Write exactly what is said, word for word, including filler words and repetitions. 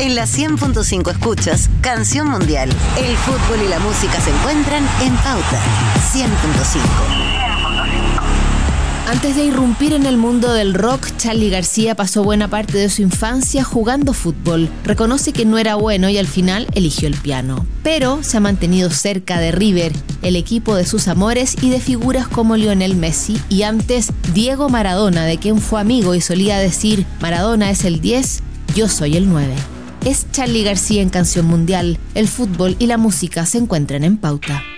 En la cien punto cinco escuchas Canción Mundial. El fútbol y la música se encuentran en Pauta cien punto cinco. Antes de irrumpir en el mundo del rock, Charly García pasó buena parte de su infancia jugando fútbol. Reconoce que no era bueno y al final eligió el piano. Pero se ha mantenido cerca de River, el equipo de sus amores, y de figuras como Lionel Messi y antes Diego Maradona, de quien fue amigo y solía decir: Maradona es el diez, yo soy el nueve. Es Charly García en Canción Mundial. El fútbol y la música se encuentran en Pauta.